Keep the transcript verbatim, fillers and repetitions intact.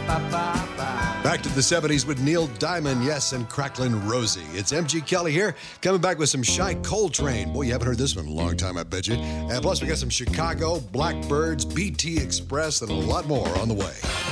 Back to the seventies with Neil Diamond, yes, and Cracklin' Rosie. It's M G Kelly here, coming back with some Shy Coltrane. Boy, you haven't heard this one in a long time, I bet you. And plus, we got some Chicago, Blackbirds, B T Express, and a lot more on the way.